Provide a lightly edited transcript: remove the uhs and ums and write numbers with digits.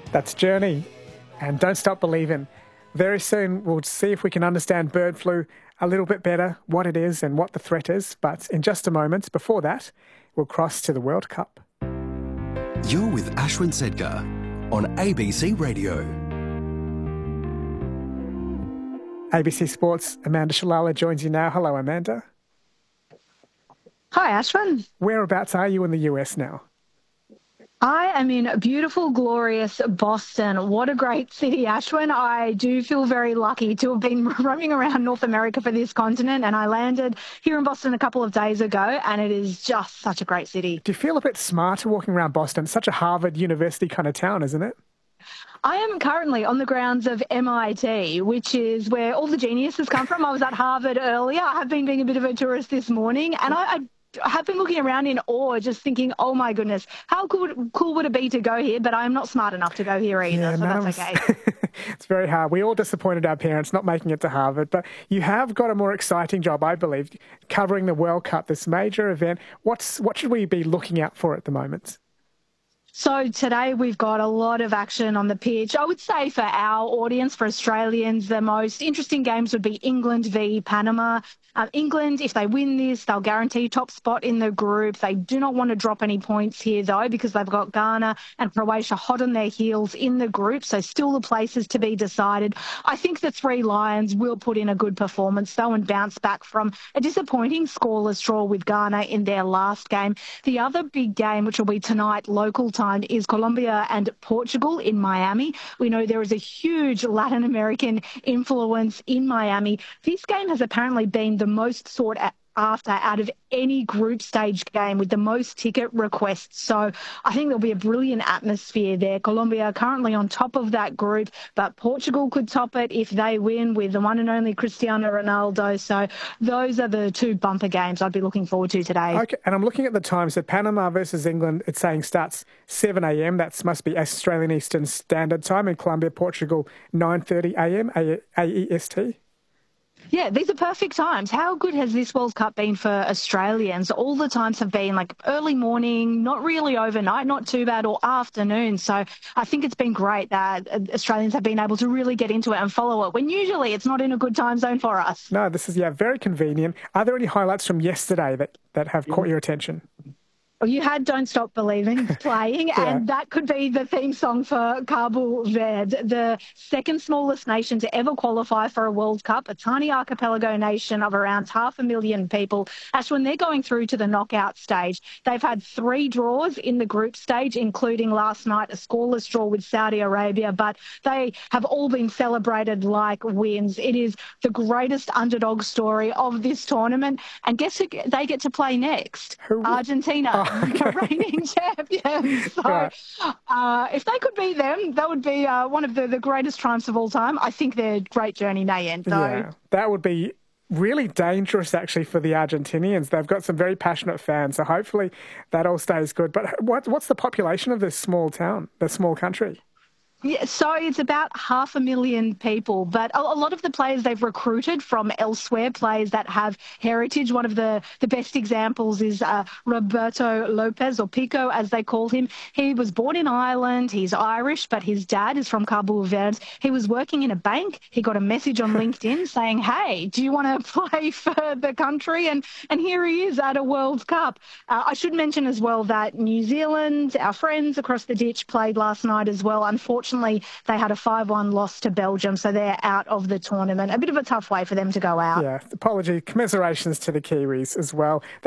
That's Journey and Don't Stop Believing. Very soon we'll see if we can understand bird flu a little bit better, what it is and what the threat is. But in just a moment, before that, we'll cross to the World Cup. You're with Ashwin Sedgar on ABC Radio. ABC Sports' Amanda Shalala joins you now. Hello, Amanda. Hi, Ashwin. Whereabouts are you in the US now? I am in beautiful, glorious Boston. What a great city, Ashwin. I do feel very lucky to have been roaming around North America for this continent, and I landed here in Boston a couple of days ago, and it is just such a great city. Do you feel a bit smarter walking around Boston? It's such a Harvard University kind of town, isn't it? I am currently on the grounds of MIT, which is where all the geniuses come from. I was at Harvard earlier. I have been being a bit of a tourist this morning, and I have been looking around in awe, just thinking, oh my goodness, how cool would it be to go here? But I'm not smart enough to go here either, so that's okay. It's very hard. We all disappointed our parents not making it to Harvard, but you have got a more exciting job, I believe, covering the World Cup, this major event. What should we be looking out for at the moment? So today we've got a lot of action on the pitch. I would say for our audience, for Australians, the most interesting games would be England v Panama. England, if they win this, they'll guarantee top spot in the group. They do not want to drop any points here, though, because they've got Ghana and Croatia hot on their heels in the group, so still the places to be decided. I think the Three Lions will put in a good performance, though, and bounce back from a disappointing scoreless draw with Ghana in their last game. The other big game, which will be tonight, local time, is Colombia and Portugal in Miami. We know there is a huge Latin American influence in Miami. This game has apparently been the most sought after out of any group stage game with the most ticket requests. So I think there'll be a brilliant atmosphere there. Colombia currently on top of that group, but Portugal could top it if they win with the one and only Cristiano Ronaldo. So those are the two bumper games I'd be looking forward to today. Okay, and I'm looking at the time. So Panama versus England, it's saying starts 7 a.m. That must be Australian Eastern Standard Time. And Colombia, Portugal, 9:30 a.m. AEST. Yeah, these are perfect times. How good has this World Cup been for Australians? All the times have been like early morning, not really overnight, not too bad, or afternoon. So I think it's been great that Australians have been able to really get into it and follow it when usually it's not in a good time zone for us. No, this is, very convenient. Are there any highlights from yesterday that have caught your attention? Well, you had Don't Stop Believing playing, and that could be the theme song for Cabo Verde, the second smallest nation to ever qualify for a World Cup, a tiny archipelago nation of around 500,000 people. Ashwin, they're going through to the knockout stage. They've had 3 draws in the group stage, including last night a scoreless draw with Saudi Arabia, but they have all been celebrated like wins. It is the greatest underdog story of this tournament. And guess who they get to play next? Argentina. Reigning champions. So if they could beat them, that would be one of the greatest triumphs of all time. I think their great journey may end, though. Yeah, that would be really dangerous, actually, for the Argentinians. They've got some very passionate fans, so hopefully that all stays good. But what's the population of this small town, this small country? Yeah, so it's about 500,000 people, but a lot of the players they've recruited from elsewhere, players that have heritage. One of the best examples is Roberto Lopez, or Pico as they call him. He was born in Ireland, he's Irish, but his dad is from Cabo Verde. He was working in a bank. He got a message on LinkedIn saying, hey, do you want to play for the country? And here he is at a World Cup. I should mention as well that New Zealand, our friends across the ditch, played last night as well. Unfortunately, they had a 5-1 loss to Belgium, so they're out of the tournament. A bit of a tough way for them to go out. Yeah, apology, commiserations to the Kiwis as well.